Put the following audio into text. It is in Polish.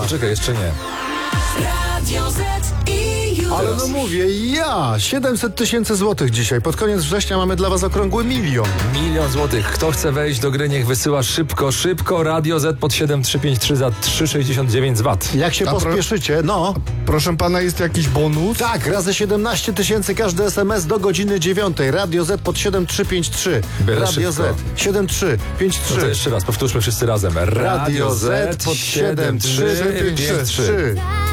Czekaj, jeszcze nie. Radio Z i już. Ale no mówię, 700 000 złotych dzisiaj. Pod koniec września mamy dla was okrągły 1 000 000. 1 000 000 złotych. Kto chce wejść do gry, niech wysyła szybko. Radio Z pod 7353 za 3,69 z VAT. Jak się pospieszycie, no. Proszę pana, jest jakiś bonus? Tak, razy 17 000 każdy SMS do godziny 9. Radio Z pod 7353. Byle Radio szybko. Z 7353. No to jeszcze raz, powtórzmy wszyscy razem. Radio Z pod 7353.